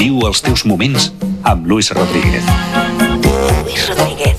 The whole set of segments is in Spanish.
Viu els teus moments amb Luis Rodríguez. Luis Rodríguez.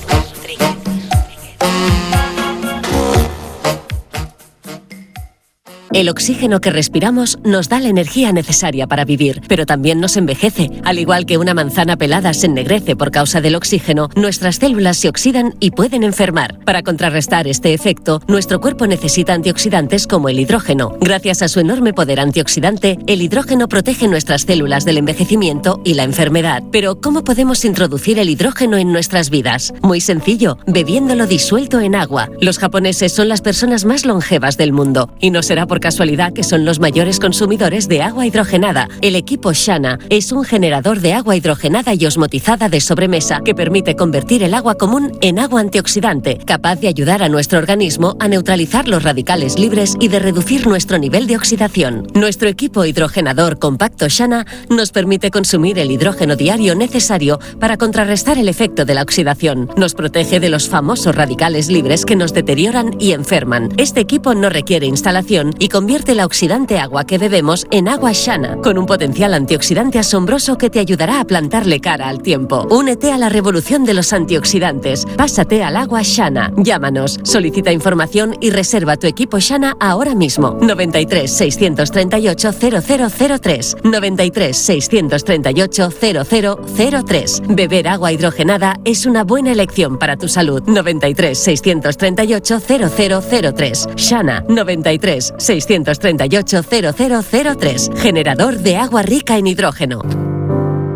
El oxígeno que respiramos nos da la energía necesaria para vivir, pero también nos envejece. Al igual que una manzana pelada se ennegrece por causa del oxígeno, nuestras células se oxidan y pueden enfermar. Para contrarrestar este efecto, nuestro cuerpo necesita antioxidantes como el hidrógeno. Gracias a su enorme poder antioxidante, el hidrógeno protege nuestras células del envejecimiento y la enfermedad. Pero, ¿cómo podemos introducir el hidrógeno en nuestras vidas? Muy sencillo, bebiéndolo disuelto en agua. Los japoneses son las personas más longevas del mundo, y no será por casualidad que son los mayores consumidores de agua hidrogenada. El equipo Shana es un generador de agua hidrogenada y osmotizada de sobremesa que permite convertir el agua común en agua antioxidante, capaz de ayudar a nuestro organismo a neutralizar los radicales libres y de reducir nuestro nivel de oxidación. Nuestro equipo hidrogenador compacto Shana nos permite consumir el hidrógeno diario necesario para contrarrestar el efecto de la oxidación. Nos protege de los famosos radicales libres que nos deterioran y enferman. Este equipo no requiere instalación y convierte la oxidante agua que bebemos en agua Shana, con un potencial antioxidante asombroso que te ayudará a plantarle cara al tiempo. Únete a la revolución de los antioxidantes. Pásate al agua Shana. Llámanos, solicita información y reserva tu equipo Shana ahora mismo. 93 638 0003. 93 638 0003. Beber agua hidrogenada es una buena elección para tu salud. 93 638 0003. Shana. 93 638 0003. Generador de agua rica en hidrógeno.